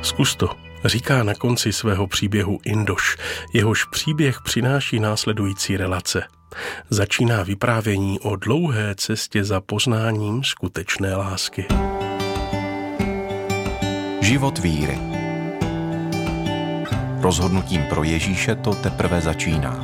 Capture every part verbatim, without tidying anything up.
Zkus to, říká na konci svého příběhu Indoš. Jehož příběh přináší následující relace. Začíná vyprávění o dlouhé cestě za poznáním skutečné lásky. Život víry. Rozhodnutím pro Ježíše to teprve začíná.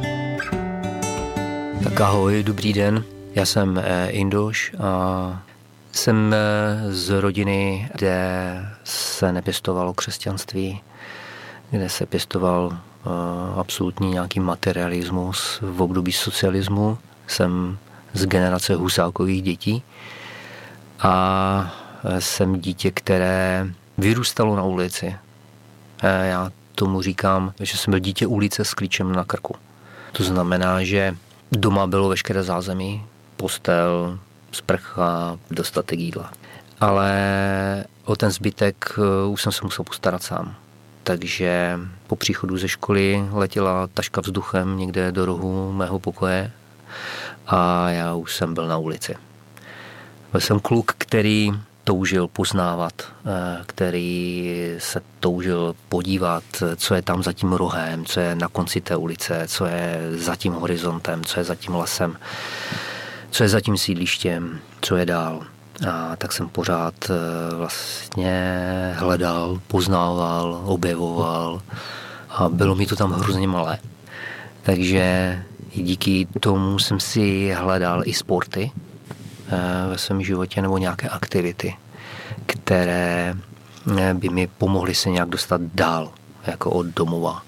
Tak ahoj, dobrý den. Já jsem Indoš a jsem z rodiny, kde se nepěstovalo křesťanství, kde se pěstoval absolutní nějaký materialismus v období socialismu. Jsem z generace Husákových dětí a jsem dítě, které vyrůstalo na ulici. Já tomu říkám, že jsem byl dítě ulice s klíčem na krku. To znamená, že doma bylo veškeré zázemí, postel, sprcha, dostatek jídla. Ale o ten zbytek už jsem se musel postarat sám. Takže po příchodu ze školy letěla taška vzduchem někde do rohu mého pokoje a já už jsem byl na ulici. Byl jsem kluk, který toužil poznávat, který se toužil podívat, co je tam za tím rohem, co je na konci té ulice, co je za tím horizontem, co je za tím lesem, co je za tím sídlištěm, co je dál. A tak jsem pořád vlastně hledal, poznával, objevoval a bylo mi to tam hrozně malé. Takže díky tomu jsem si hledal i sporty ve svém životě nebo nějaké aktivity, které by mi pomohly se nějak dostat dál, jako od domova.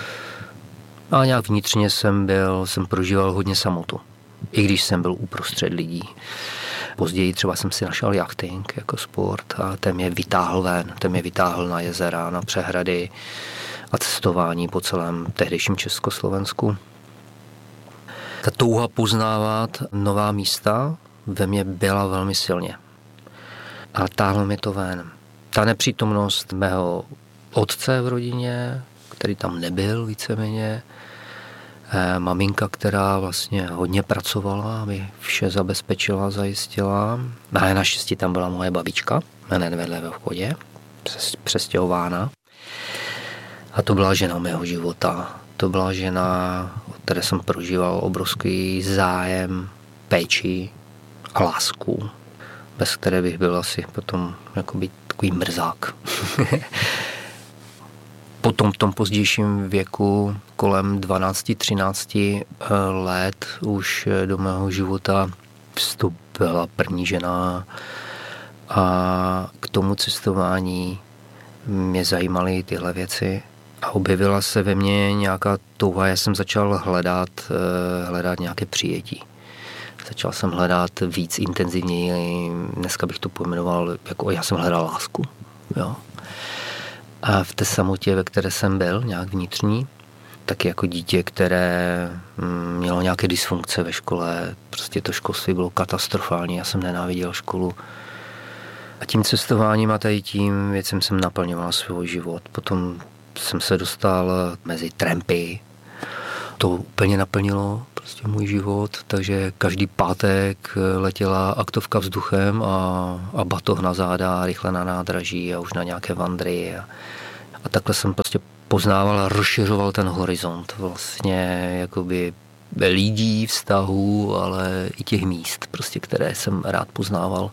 A nějak vnitřně jsem byl, jsem prožíval hodně samotu, i když jsem byl uprostřed lidí. Později třeba jsem si našel jachting jako sport a ten mě vytáhl ven, ten mě vytáhl na jezera, na přehrady a cestování po celém tehdejším Československu. Ta touha poznávat nová místa ve mně byla velmi silně. A táhlo mi to ven. Ta nepřítomnost mého otce v rodině, který tam nebyl víceméně, maminka, která vlastně hodně pracovala, aby vše zabezpečila, zajistila. A naštěstí tam byla moje babička, hned vedle ve vchodě, přestěhována. A to byla žena mého života. To byla žena, od které jsem prožíval obrovský zájem, péči a lásku, bez které bych byl asi potom jakoby takový mrzák. Potom v tom pozdějším věku, kolem dvanáct třináct let, už do mého života vstoupila první žena a k tomu cestování mě zajímaly tyhle věci. A objevila se ve mně nějaká touha, já jsem začal hledat, hledat nějaké přijetí. Začal jsem hledat víc intenzivněji, dneska bych to pojmenoval, jako já jsem hledal lásku. Jo. A v té samotě, ve které jsem byl, nějak vnitřní, tak jako dítě, které mělo nějaké dysfunkce ve škole, prostě to školství bylo katastrofální, já jsem nenáviděl školu. A tím cestováním a tady tím věcem jsem naplňoval svůj život. Potom jsem se dostal mezi trampy, to úplně naplnilo prostě můj život, takže každý pátek letěla aktovka vzduchem a, a batoh na záda, rychle na nádraží a už na nějaké vandry. A, a takhle jsem prostě poznával a rozšiřoval ten horizont vlastně jakoby lidí, vztahů, ale i těch míst, prostě, které jsem rád poznával.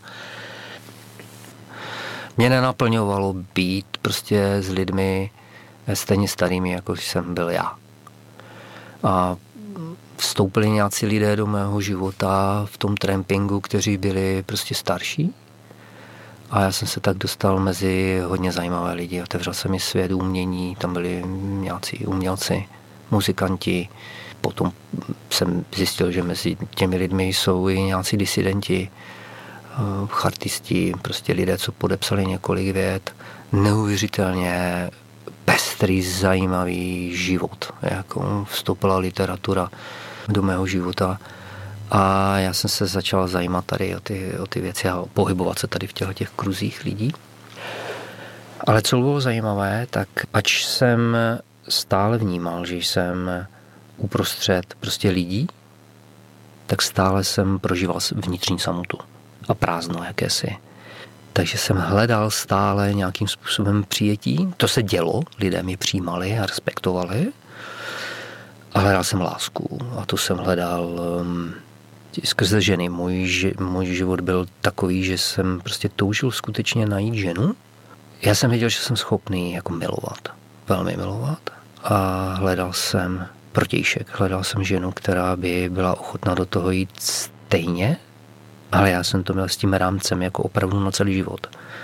Mě nenaplňovalo být prostě s lidmi stejně starými, jako jsem byl já. A vstoupili nějací lidé do mého života v tom trampingu, kteří byli prostě starší. A já jsem se tak dostal mezi hodně zajímavé lidi. Otevřel se mi svět umění, tam byli nějací umělci, muzikanti. Potom jsem zjistil, že mezi těmi lidmi jsou i nějací disidenti, chartisti, prostě lidé, co podepsali několik vět. Neuvěřitelně pestrý, zajímavý život. Jako vstoupila literatura do mého života a já jsem se začal zajímat tady o ty, o ty věci a pohybovat se tady v těchto těch kruzích lidí. Ale co bylo zajímavé, tak ač jsem stále vnímal, že jsem uprostřed prostě lidí, tak stále jsem prožíval vnitřní samotu a prázdno jakési. Takže jsem hledal stále nějakým způsobem přijetí. To se dělo, lidé mě přijímali a respektovali. A hledal jsem lásku a to jsem hledal um, skrze ženy. Můj, můj život byl takový, že jsem prostě toužil skutečně najít ženu. Já jsem věděl, že jsem schopný jako milovat, velmi milovat. A hledal jsem protějšek, hledal jsem ženu, která by byla ochotná do toho jít stejně, ale já jsem to měl s tím rámcem jako opravdu na celý život.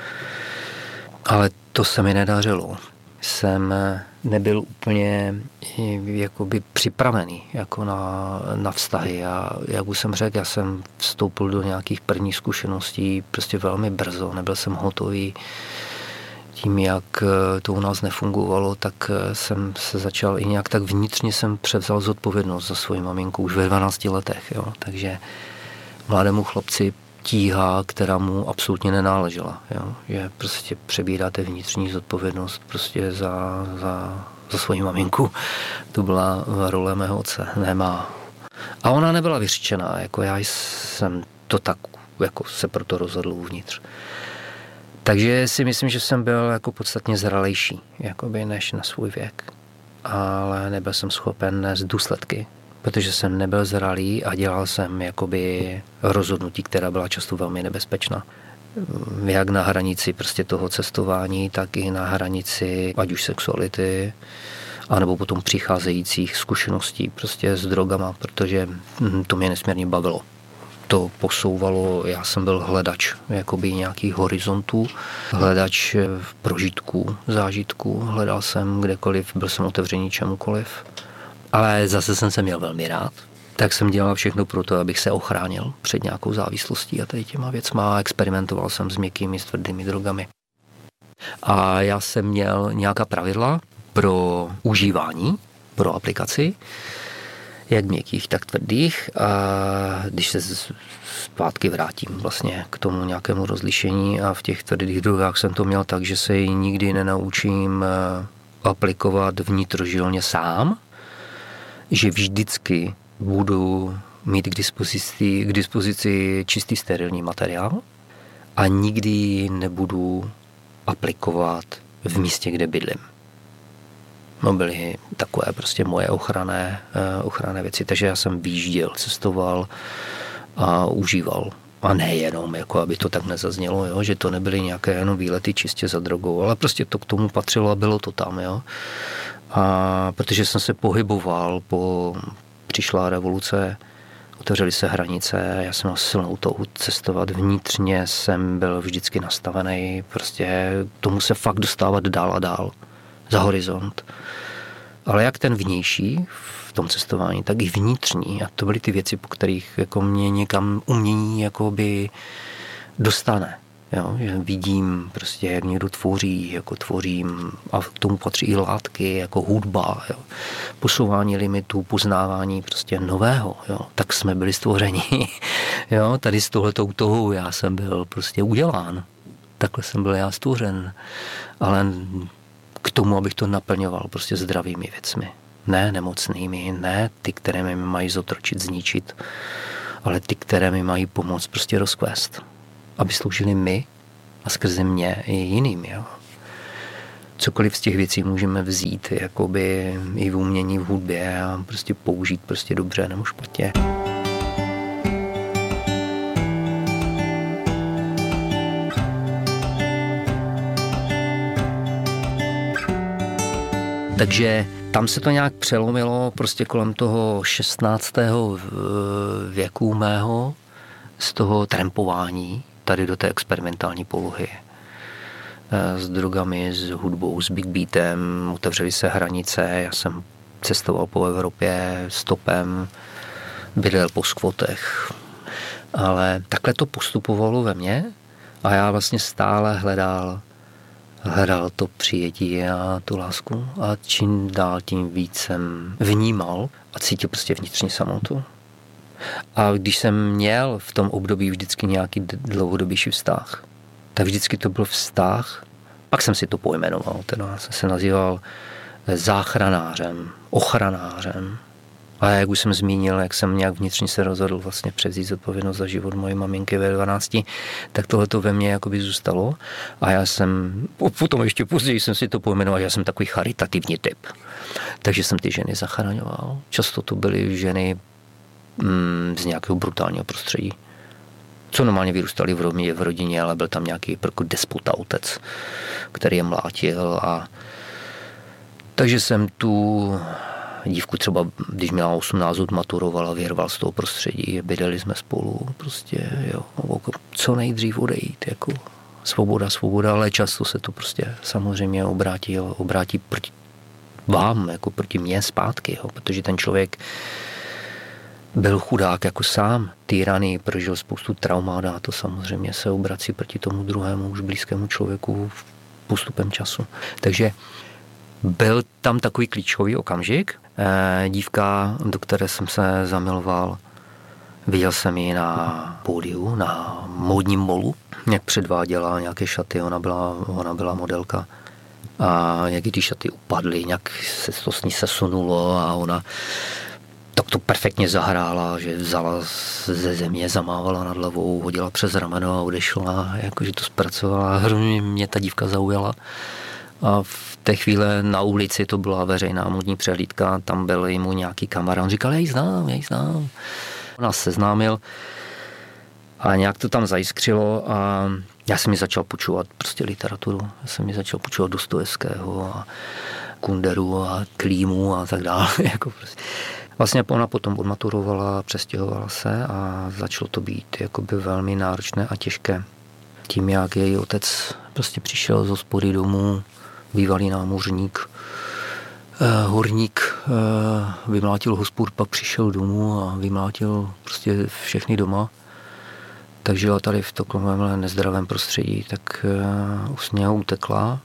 Ale to se mi nedařilo. Jsem nebyl úplně jakoby připravený jako na, na vztahy a jak už jsem řekl, já jsem vstoupil do nějakých prvních zkušeností prostě velmi brzo, nebyl jsem hotový. Tím, jak to u nás nefungovalo, tak jsem se začal i nějak tak vnitřně jsem převzal zodpovědnost za svoji maminku už ve dvanácti letech. Jo. Takže mladému chlapci tíha, která mu absolutně nenáležela. Jo. Že prostě přebíráte vnitřní zodpovědnost prostě za, za, za svoji maminku. To byla role mého otce, ne má. A ona nebyla vyřčená, jako já jsem to tak jako se proto rozhodl uvnitř. Takže si myslím, že jsem byl jako podstatně zralejší, jakoby než na svůj věk. Ale nebyl jsem schopen nést důsledky, protože jsem nebyl zralý a dělal jsem jakoby rozhodnutí, která byla často velmi nebezpečná. Jak na hranici prostě toho cestování, tak i na hranici ať už sexuality, anebo potom přicházejících zkušeností prostě s drogama, protože to mě nesmírně bavilo. To posouvalo, já jsem byl hledač jakoby nějakých horizontů, hledač prožitků, zážitků, hledal jsem kdekoliv, byl jsem otevřený čemukoliv, ale zase jsem se měl velmi rád, tak jsem dělal všechno pro to, abych se ochránil před nějakou závislostí a tady těma věcma, experimentoval jsem s měkkými, s tvrdými drogami. A já jsem měl nějaká pravidla pro užívání, pro aplikaci, jak měkkých, tak tvrdých. A když se zpátky vrátím vlastně k tomu nějakému rozlišení a v těch tvrdých drogách jsem to měl tak, že se ji nikdy nenaučím aplikovat vnitrožilně sám, že vždycky budu mít k dispozici, k dispozici čistý sterilní materiál a nikdy ji nebudu aplikovat v místě, kde bydlím. No byly takové prostě moje ochranné, ochranné věci, takže já jsem výjížděl, cestoval a užíval. A nejenom, jako aby to tak nezaznělo, jo, že to nebyly nějaké jenom výlety čistě za drogou, ale prostě to k tomu patřilo a bylo to tam. Jo. A protože jsem se pohyboval, po, přišla revoluce, otevřely se hranice, já jsem měl silnou touhu cestovat, vnitřně jsem byl vždycky nastavený, prostě tomu se fakt dostávat dál a dál, za horizont. Ale jak ten vnější v tom cestování, tak i vnitřní. A to byly ty věci, po kterých jako mě někam umění jakoby dostane. Jo? Že vidím prostě, jak někdo tvoří, jako tvořím a k tomu patří i látky, jako hudba, jo? Posouvání limitů, poznávání prostě nového. Jo? Tak jsme byli stvořeni. Jo? Tady s tohletou touhou já jsem byl prostě udělán. Takhle jsem byl já stvořen. Ale k tomu, abych to naplňoval prostě zdravými věcmi. Ne nemocnými, ne ty, které mi mají zotročit, zničit, ale ty, které mi mají pomoct prostě rozkvést. Aby sloužili my a skrze mě i jiným. Jo. Cokoliv z těch věcí můžeme vzít jakoby i v umění, v hudbě a prostě použít prostě dobře nebo špatně. Takže tam se to nějak přelomilo prostě kolem toho šestnáctého věku mého z toho trampování tady do té experimentální polohy. S drogami, s hudbou, s big beatem, otevřely se hranice, já jsem cestoval po Evropě stopem, bydlel po skvotech. Ale takhle to postupovalo ve mně a já vlastně stále hledal hledal to přijetí a tu lásku a čím dál tím víc jsem vnímal a cítil prostě vnitřní samotu. A když jsem měl v tom období vždycky nějaký dlouhodobější vztah, tak vždycky to byl vztah, pak jsem si to pojmenoval, teda jsem se nazýval záchranářem, ochranářem. A jak už jsem zmínil, jak jsem nějak vnitřně se rozhodl vlastně převzít zodpovědnost za život mojí maminky ve dvanácti, tak tohle to ve mně jakoby zůstalo. A já jsem, potom ještě později jsem si to pojmenoval, že já jsem takový charitativní typ. Takže jsem ty ženy zachraňoval. Často to byly ženy mm, z nějakého brutálního prostředí. Co normálně vyrůstali v rodině, v rodině, ale byl tam nějaký jako despota otec, který je mlátil. A takže jsem tu dívku třeba, když měla osmnáct, maturovala, vyrval z toho prostředí, bydleli jsme spolu, prostě, jo, co nejdřív odejít, jako svoboda, svoboda, ale často se to prostě samozřejmě obrátí, jo, obrátí proti vám, jako proti mně zpátky, jo, protože ten člověk byl chudák jako sám, týraný, prožil spoustu traumat a to samozřejmě se obrací proti tomu druhému, už blízkému člověku postupem času. Takže byl tam takový klíčový okamžik. Dívka, do které jsem se zamiloval, viděl jsem ji na pódiu, na módním molu, jak předváděla nějaké šaty, ona byla, ona byla modelka. A jak ty šaty upadly, nějak se to s ní sesunulo a ona tak to perfektně zahrála, že vzala ze země, zamávala nad hlavou, hodila přes rameno a odešla, jakože to zpracovala. Hrozně mě ta dívka zaujala. A v té chvíli na ulici to byla veřejná módní přehlídka, tam byl mu nějaký kamarád, on říkal, já ji znám, já ji znám. On nás seznámil a nějak to tam zajiskřilo a já jsem mi začal počúvat prostě literaturu. Já jsem mi začal počúvat Dostojevského a Kunderu a Klímu a tak dále. Jako prostě. Vlastně ona potom odmaturovala, přestěhovala se a začalo to být jakoby velmi náročné a těžké. Tím, jak její otec prostě přišel z hospody domů, bývalý námořník, eh, horník, eh, vymlátil hospůd, pak přišel domů a vymlátil prostě všechny doma. Tak žila tady v takovém nezdravém prostředí, tak uh, už z něho utekla.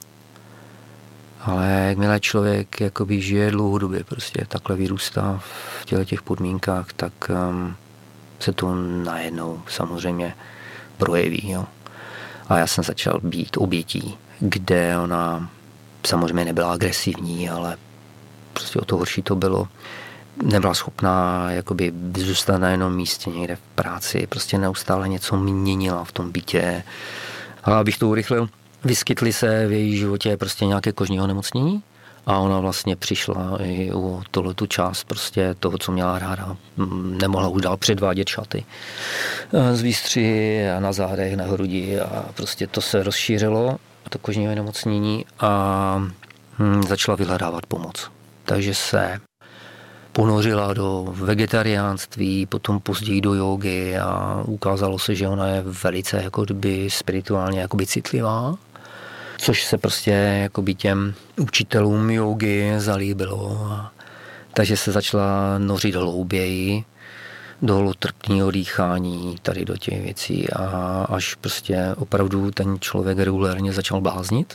Ale jakmile člověk jakoby žije dlouhodobě, prostě takhle vyrůstá v těle těch podmínkách, tak um, se to najednou samozřejmě projeví. Jo. A já jsem začal být obětí, kde ona samozřejmě nebyla agresivní, ale prostě o to horší to bylo. Nebyla schopná jakoby zůstat na jednom místě někde v práci, prostě neustále něco měnila v tom bytě. A abych to urychlil, vyskytly se v její životě prostě nějaké kožní onemocnění a ona vlastně přišla i o tohletu část prostě toho, co měla ráda. Nemohla už dál předvádět šaty z výstřihy a na zádech, na hrudi a prostě to se rozšířilo, to kožní onemocnění a začala vyhledávat pomoc. Takže se ponořila do vegetariánství, potom později do jógy a ukázalo se, že ona je velice jako kdyby spirituálně jakoby citlivá, což se prostě jakoby těm učitelům jógy zalíbilo. Takže se začala nořit hlouběji do holotrpního dýchání, tady do těch věcí a až prostě opravdu ten člověk regulérně začal bláznit.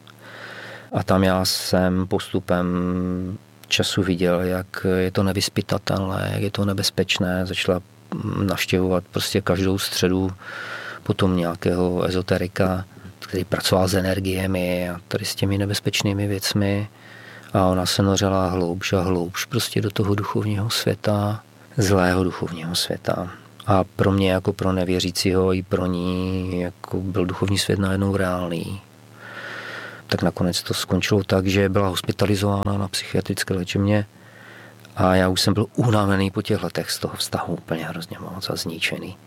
A tam já jsem postupem času viděl, jak je to nevyzpytatelné, jak je to nebezpečné. Začala navštěvovat prostě každou středu potom nějakého ezoterika, který pracoval s energiemi a tady s těmi nebezpečnými věcmi. A ona se nořila hloubš a hloubš prostě do toho duchovního světa, zlého duchovního světa. A pro mě jako pro nevěřícího i pro ní jako byl duchovní svět najednou reálný. Tak nakonec to skončilo tak, že byla hospitalizována na psychiatrické léčebně a já už jsem byl unavený po těch letech z toho vztahu úplně hrozně moc a zničený.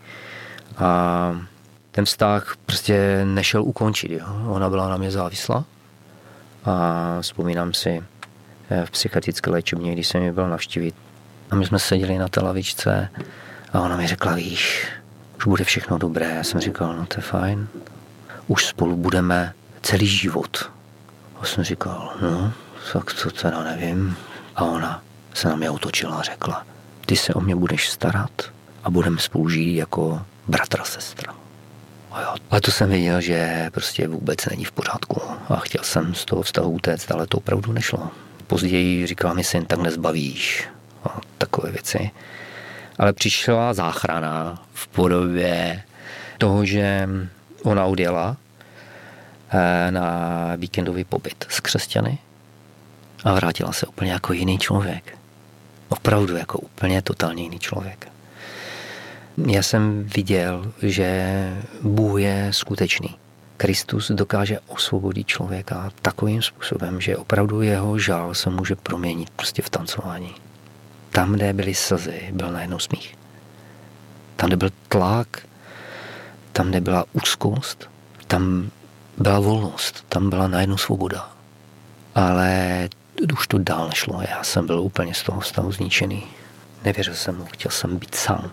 A ten vztah prostě nešel ukončit. Jo. Ona byla na mě závislá a vzpomínám si v psychiatrické léčebně, když jsem ji byl navštívit. A my jsme seděli na té lavičce a ona mi řekla, víš, už bude všechno dobré. Já jsem říkal, no to je fajn. Už spolu budeme celý život. A jsem říkal, no, tak to teda nevím. A ona se na mě otočila a řekla, ty se o mě budeš starat a budeme spolu žít jako bratr a sestra. A, jo. A to jsem viděl, že prostě vůbec není v pořádku. A chtěl jsem z toho vztahu utéct, ale to opravdu nešlo. Později říkala mi, syn, tak nezbavíš. A takové věci. Ale přišla záchrana v podobě toho, že ona odjela na víkendový pobyt s křesťany a vrátila se úplně jako jiný člověk. Opravdu jako úplně totálně jiný člověk. Já jsem viděl, že Bůh je skutečný. Kristus dokáže osvobodit člověka takovým způsobem, že opravdu jeho žál se může proměnit prostě v tancování. Tam, kde byly slzy, byl najednou smích. Tam, kde byl tlak, tam, kde byla úzkost, tam byla volnost, tam byla najednou svoboda. Ale už to dál nešlo. Já jsem byl úplně z toho stavu zničený. Nevěřil jsem mu, chtěl jsem být sám.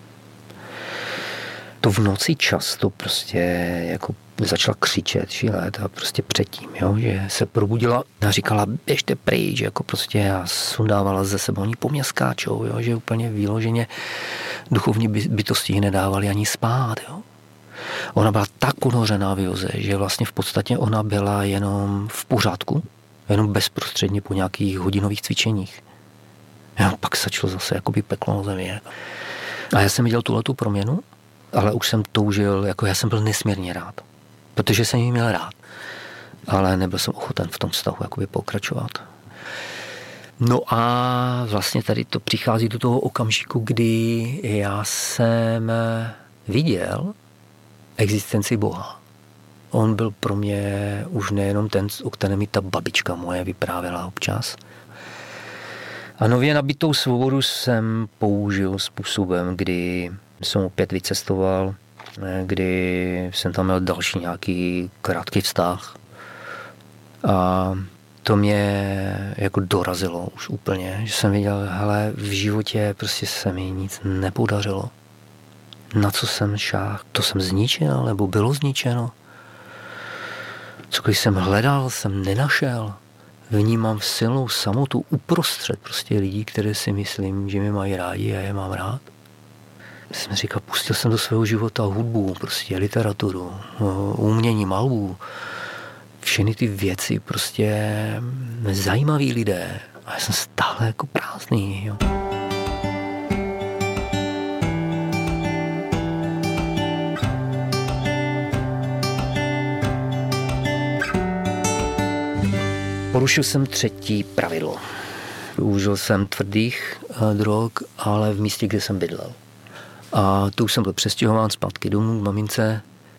To v noci často prostě jako začala křičet, šílet a prostě předtím, jo, že se probudila a říkala, běžte pryč, jako prostě a sundávala ze sebe, oni po mě skáčou, jo, že úplně výloženě duchovní bytosti nedávali ani spát, jo. Ona byla tak unořená v józe, že vlastně v podstatě ona byla jenom v pořádku, jenom bezprostředně po nějakých hodinových cvičeních. Jo, pak začalo zase jakoby peklo na zemi. A já jsem viděl tuhletu proměnu, ale už jsem toužil, jako já jsem byl nesmírně rád, protože jsem ji měl rád, ale nebyl jsem ochoten v tom vztahu jakoby pokračovat. No a vlastně tady to přichází do toho okamžiku, kdy já jsem viděl existenci Boha. On byl pro mě už nejenom ten, o kterém mi ta babička moje vyprávěla občas. A nově nabitou svobodu jsem použil způsobem, kdy jsem opět vycestoval, kdy jsem tam měl další nějaký krátký vztah. A to mě jako dorazilo už úplně, že jsem viděl, hele, v životě prostě se mi nic nepodařilo. Na co jsem šáhl, to jsem zničil, nebo bylo zničeno. Cokoliv jsem hledal, jsem nenašel. Vnímám silnou samotu uprostřed prostě lidí, které si myslím, že mě mají rádi a je mám rád. Jsem říkal, pustil jsem do svého života hudbu, prostě literaturu, umění, malbu. Všechny ty věci prostě zajímaví lidé. A já jsem stále jako prázdný. Jo. Porušil jsem třetí pravidlo. Užil jsem tvrdých drog, ale v místě, kde jsem bydlel. A to už jsem byl přestěhován zpátky domů k mamince.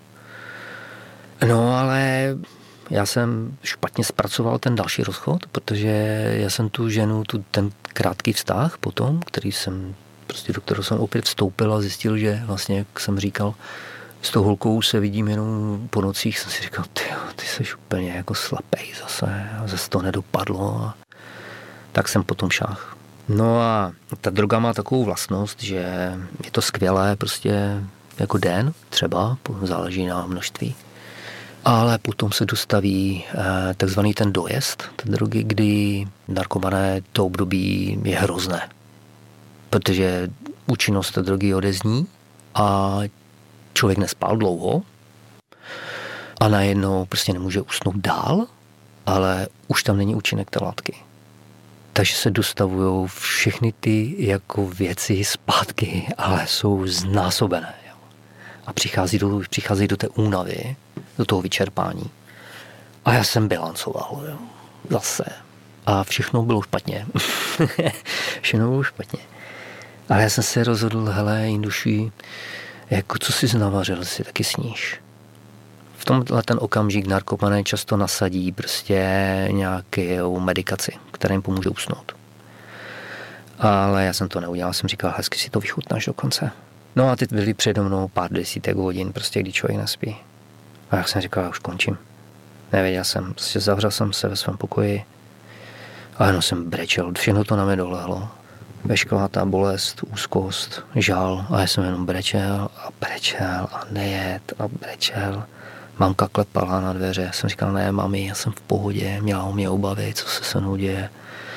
No ale já jsem špatně zpracoval ten další rozchod, protože já jsem tu ženu, tu, ten krátký vztah potom, který jsem, prostě do kterého jsem opět vstoupil a zjistil, že vlastně, jak jsem říkal, s tou holkou se vidím jenom po nocích, jsem si říkal, ty, ty jsi úplně jako slepej zase, a zase to nedopadlo. A tak jsem potom šáhl. No a ta droga má takovou vlastnost, že je to skvělé prostě jako den, třeba, záleží na množství. Ale potom se dostaví eh, takzvaný ten dojezd té drogy, kdy narkomané to období je hrozné. Protože účinnost té drogy odezní a člověk nespal dlouho a najednou prostě nemůže usnout dál, ale už tam není účinek té látky. Takže se dostavují všechny ty jako věci zpátky, ale jsou znásobené. Jo. A přichází do, přichází do té únavy, do toho vyčerpání. A já jsem bilancoval, jo. Zase. A všechno bylo špatně. všechno bylo špatně. Ale já jsem se rozhodl, hele, Induši, jako co jsi navařil, si taky sníš. V tomhle ten okamžik narkomané často nasadí prostě nějakou medikaci, která jim pomůže usnout. Ale já jsem to neudělal, jsem říkal, hezky si to vychutnáš do konce. No a teď byli přede mnou pár desítek hodin, prostě když člověk nespí. A já jsem říkal, já už končím. Nevěděl jsem, prostě zavřel jsem se ve svém pokoji a jenom jsem brečel, všechno to na mě dolehlo. Veškerá ta bolest, úzkost, žal a já jsem jenom brečel a brečel a nejet a brečel. Mamka klepala na dveře, já jsem říkal, ne mami, já jsem v pohodě, měla o mě obavy, co se se mnou děje.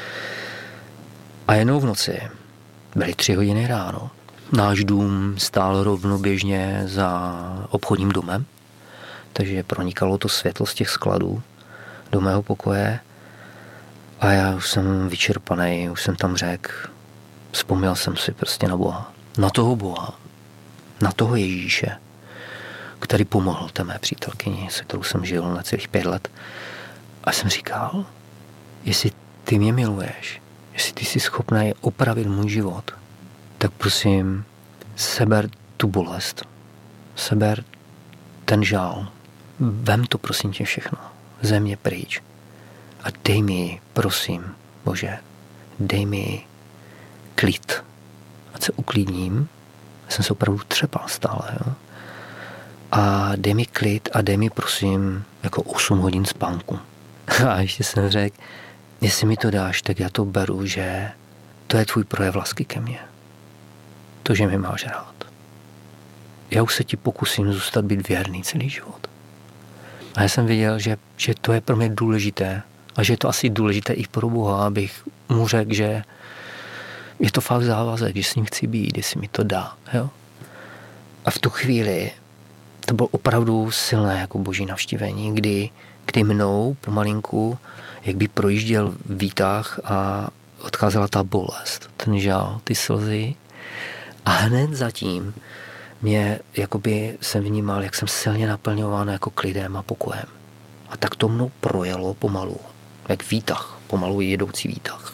A jednou v noci, byly tři hodiny ráno, náš dům stál rovnoběžně za obchodním domem, takže pronikalo to světlo z těch skladů do mého pokoje a já už jsem vyčerpaný, už jsem tam řekl, vzpomněl jsem si prostě na Boha, na toho Boha, na toho Ježíše, který pomohl té mé přítelkyni, se kterou jsem žil na celých pět let. A jsem říkal, jestli ty mě miluješ, jestli ty jsi schopný opravit můj život, tak prosím, seber tu bolest, seber ten žál, vem to prosím tě všechno ze mě pryč a dej mi, prosím, Bože, dej mi klid, ať se uklidním, já jsem se opravdu třepal stále, jo? A dej mi klid a dej mi, prosím, jako osm hodin spánku. A ještě jsem řekl, jestli mi to dáš, tak já to beru, že to je tvůj projev lásky ke mně. To, že mi máš rád. Já už se ti pokusím zůstat být věrný celý život. A já jsem věděl, že, že to je pro mě důležité a že je to asi důležité i pro Boha, abych mu řekl, že je to fakt závazek, že s ním chci být, jestli mi to dá. Jo? A v tu chvíli to bylo opravdu silné jako boží navštívení, kdy, kdy mnou pomalinku, jak by projížděl výtah a odcházela ta bolest, ten žál, ty slzy. A hned zatím mě jakoby jsem vnímal, jak jsem silně naplňován jako klidem a pokojem. A tak to mnou projelo pomalu, jak výtah, pomalu jedoucí výtah.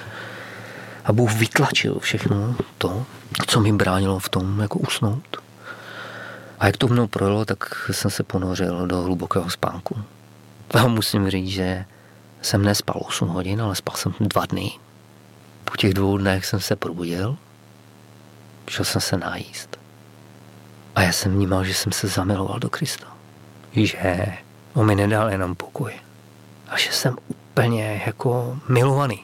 A Bůh vytlačil všechno to, co mi bránilo v tom jako usnout. A jak to mnou projelo, tak jsem se ponořil do hlubokého spánku. A musím říct, že jsem nespal osm hodin, ale spal jsem dva dny. Po těch dvou dnech jsem se probudil, šel jsem se najíst. A já jsem vnímal, že jsem se zamiloval do Krista. Že on mi nedal jenom pokoj. A že jsem úplně jako milovaný.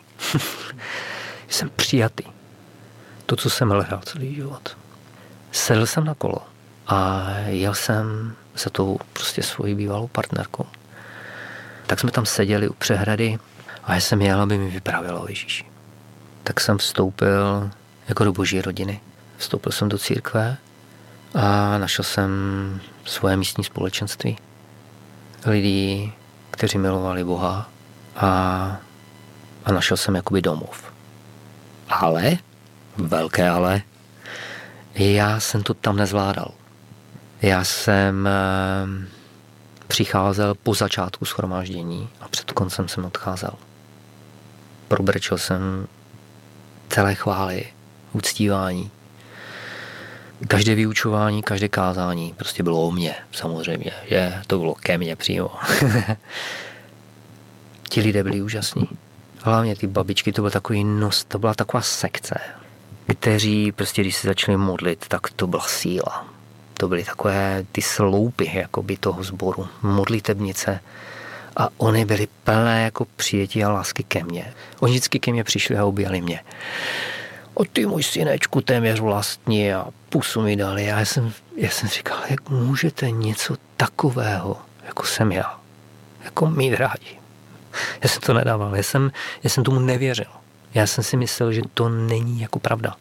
Že jsem přijatý. To, co jsem hledal celý život. Sedl jsem na kolo a jel jsem za tou prostě svojí bývalou partnerkou. Tak jsme tam seděli u přehrady a já jsem jel, aby mi vyprávěla o Ježíši. Tak jsem vstoupil jako do boží rodiny. Vstoupil jsem do církve a našel jsem svoje místní společenství. Lidí, kteří milovali Boha a, a našel jsem jakoby domov. Ale, velké ale, já jsem to tam nezvládal. Já jsem e, přicházel po začátku shromáždění a před koncem jsem odcházel. Probrečel jsem celé chvály, uctívání. Každé vyučování, každé kázání prostě bylo o mně, samozřejmě, že to bylo ke mně přímo. Ti lidé byli úžasní. Hlavně ty babičky, to byl takový nos, to byla taková sekce, kteří prostě, když se začali modlit, tak to byla síla. To byly takové ty sloupy jakoby toho sboru, modlitebnice. A oni byli plné jako přijetí a lásky ke mně. Oni vždycky ke mně přišli a objali mě. O ty můj synečku, téměř vlastní a pusu mi dali. A já jsem, já jsem říkal, jak můžete něco takového, jako jsem já, jako mít rádi. Já jsem to nedával, já jsem, já jsem tomu nevěřil. Já jsem si myslel, že to není jako pravda.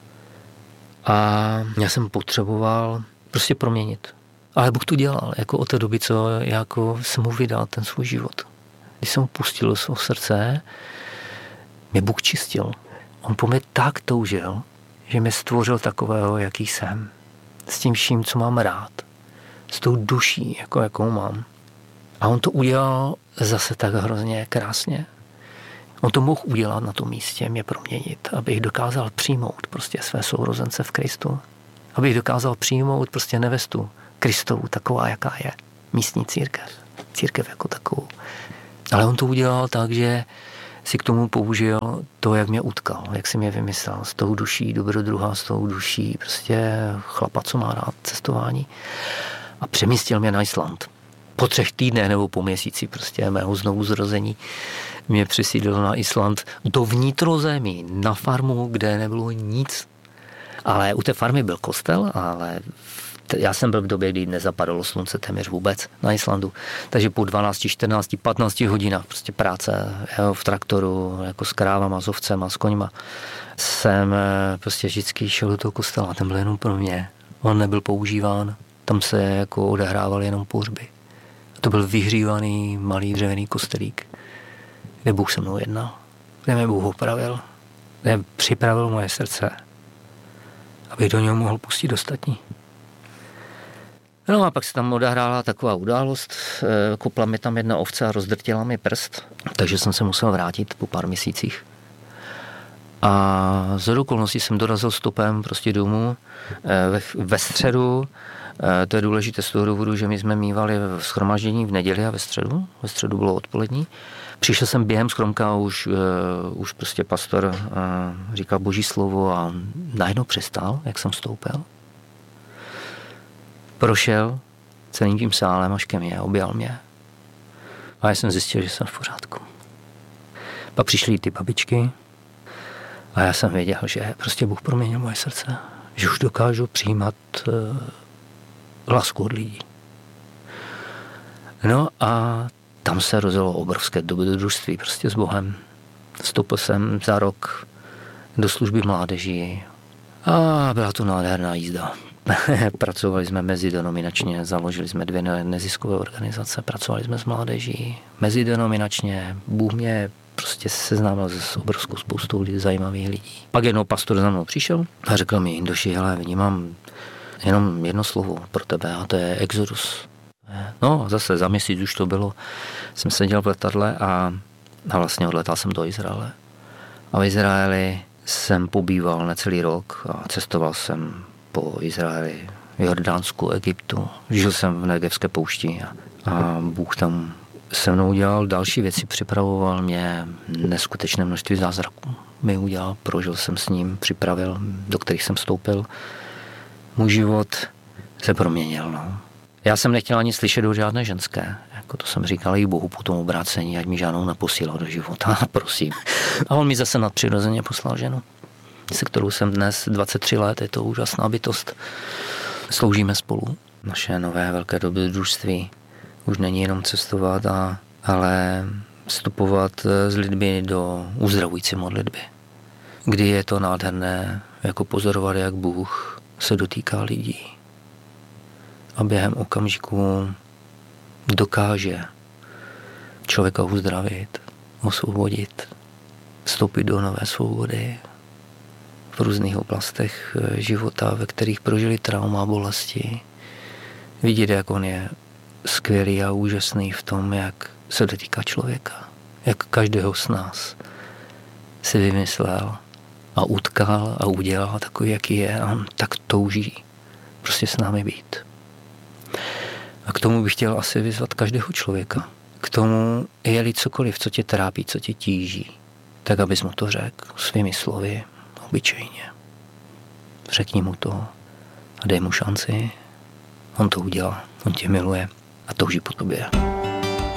A já jsem potřeboval prostě proměnit. Ale Bůh to dělal, jako od té doby, co jako jsem mu vydal ten svůj život. Když jsem mu pustil do svého srdce, mě Bůh čistil. On po mě tak toužil, že mě stvořil takového, jaký jsem. S tím vším, co mám rád. S tou duší, jako jakou mám. A on to udělal zase tak hrozně krásně. On to mohl udělat na tom místě, mě proměnit, abych dokázal přijmout prostě své sourozence v Kristu. Abych dokázal přijmout prostě nevestu Kristovu, taková, jaká je. Místní církev. Církev jako takovou. Ale on to udělal tak, že si k tomu použil to, jak mě utkal, jak si mě vymyslel. S tou duší dobrodruha, s tou duší prostě chlapa, co má rád cestování. A přemístil mě na Island. Po třech týdnech nebo po měsíci prostě mého znovu zrození mě přesídlil na Island do vnitrozemí, na farmu, kde nebylo nic. Ale u té farmy byl kostel, ale já jsem byl v době, kdy nezapadalo slunce téměř vůbec na Islandu. Takže po dvanácti, čtrnácti, patnácti hodinách prostě práce jo, v traktoru, jako s krávama, s ovcema, s koňma, jsem prostě vždycky šel do toho kostela. Ten byl jenom pro mě. On nebyl používán. Tam se jako odehrával jenom pohřby. To byl vyhřívaný malý dřevěný kostelík, kde Bůh se mnou jednal, kde mě Bůh opravil, kde připravil moje srdce, abych do něho mohl pustit ostatní. No a pak se tam odehrála taková událost, kopla mi tam jedna ovce a rozdrtila mi prst, takže jsem se musel vrátit po pár měsících. A z okolností jsem dorazil stopem prostě domů ve, ve středu. To je důležité z toho důvodu, že my jsme mívali shromáždění v neděli a ve středu. Ve středu bylo odpolední. Přišel jsem během schromka a už, uh, už prostě pastor uh, říkal boží slovo a najednou přestal, jak jsem vstoupil. Prošel celým tím sálem až ke mně, objal mě. A já jsem zjistil, že jsem v pořádku. Pak přišly ty babičky a já jsem věděl, že prostě Bůh proměnil moje srdce. Že už dokážu přijímat uh, lásku od lidí. No a tam se rozjelo obrovské dobrodružství prostě s Bohem. Vstoupil jsem za rok do služby mládeží a byla to nádherná jízda. Pracovali jsme mezidenominačně, založili jsme dvě neziskové organizace, pracovali jsme s mládeží mezidenominačně. Bůh mě prostě seznámil s obrovskou spoustou lidí, zajímavých lidí. Pak jednou pastor za mnou přišel a řekl mi, Indoši, hele, vnímám jenom jedno slovo pro tebe a to je Exodus. No zase za měsíc už to bylo, jsem seděl v letadle a, a vlastně odletal jsem do Izraele. A v Izraeli jsem pobýval necelý rok a cestoval jsem po Izraeli, Jordánsku, Egyptu. Žil jsem v Negevské poušti a, a Bůh tam se mnou udělal další věci, připravoval mě neskutečné množství zázraků. Mi udělal, prožil jsem s ním, připravil, do kterých jsem vstoupil. Můj život se proměnil, no. Já jsem nechtěl ani slyšet o žádné ženské. Jako to jsem říkal i Bohu po tom obrácení, ať mi žádnou neposílal do života, prosím. A on mi zase nadpřirozeně poslal ženu, se kterou jsem dnes dvacet tři let, je to úžasná bytost. Sloužíme spolu. Naše nové velké dobrodružství už není jenom cestovat, a, ale vstupovat s lidmi do uzdravující modlitby. Kdy je to nádherné, jako pozorovat, jak Bůh se dotýká lidí. A během okamžiku dokáže člověka uzdravit, osvobodit, vstoupit do nové svobody v různých oblastech života, ve kterých prožili trauma a bolesti. Vidět, jak on je skvělý a úžasný v tom, jak se dotýká člověka. Jak každého z nás si vymyslel a utkal a udělal takový, jaký je, a on tak touží prostě s námi být. A k tomu bych chtěl asi vyzvat každého člověka. K tomu, je-li cokoliv, co tě trápí, co tě tíží, tak abys mu to řekl svými slovy, obyčejně. Řekni mu to a dej mu šanci. On to udělá, on tě miluje a touží po tobě.